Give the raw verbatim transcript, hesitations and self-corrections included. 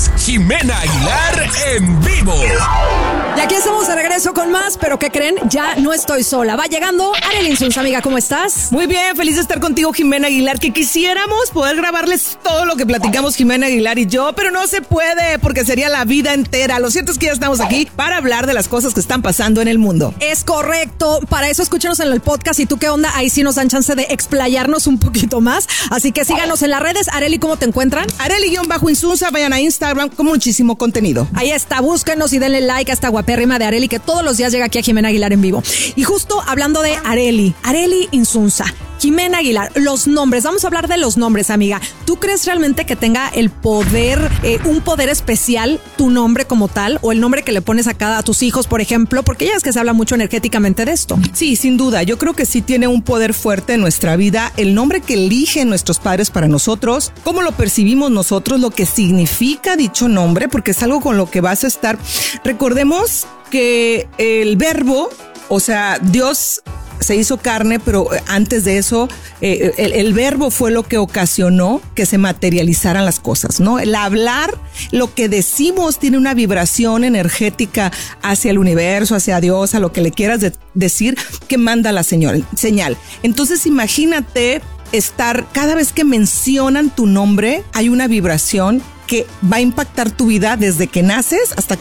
Jimena Aguilar en vivo. Y aquí estamos de regreso con más, pero ¿qué creen? Ya no estoy sola. Va llegando Arely Insunza, amiga, ¿cómo estás? Muy bien, feliz de estar contigo, Jimena Aguilar, que quisiéramos poder grabarles todo lo que platicamos Jimena Aguilar y yo, pero no se puede porque sería la vida entera. Lo cierto es que ya estamos aquí para hablar de las cosas que están pasando en el mundo. Es correcto, para eso escúchanos en el podcast. ¿Y tú qué onda? Ahí sí nos dan chance de explayarnos un poquito más. Así que síganos en las redes. Arely, ¿cómo te encuentran? Arely-Insunza, vayan a Instagram con muchísimo contenido. Ahí está, búsquenos y denle like a esta guapérrima de Arely, que todos los días llega aquí a Jimena Aguilar en vivo. Y justo hablando de Arely, Arely Insunza, Jimena Aguilar, los nombres, vamos a hablar de los nombres, amiga. ¿Tú crees realmente que tenga el poder, eh, un poder especial, tu nombre como tal, o el nombre que le pones a cada a tus hijos, por ejemplo? Porque ya es que se habla mucho energéticamente de esto. Sí, sin duda, yo creo que sí tiene un poder fuerte en nuestra vida, el nombre que eligen nuestros padres para nosotros, cómo lo percibimos nosotros, lo que significa dicho nombre, porque es algo con lo que vas a estar. Recordemos que el verbo, o sea, Dios se hizo carne, pero antes de eso, eh, el, el verbo fue lo que ocasionó que se materializaran las cosas, ¿no? El hablar, lo que decimos tiene una vibración energética hacia el universo, hacia Dios, a lo que le quieras de, decir, que manda la señal, señal. Entonces, imagínate estar, cada vez que mencionan tu nombre, hay una vibración que va a impactar tu vida desde que naces hasta